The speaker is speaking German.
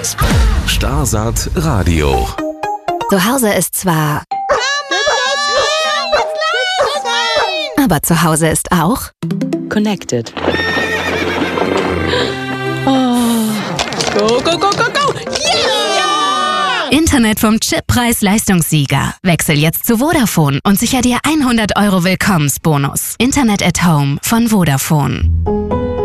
Starsat Radio. Zu Hause ist zwar... Aber zu Hause ist auch... Connected. Oh. Go, go, go, go, go! Yeah! Internet vom Chip Preis-Leistungssieger. Wechsel jetzt zu Vodafone und sicher dir 100 € Willkommensbonus. Internet at Home von Vodafone.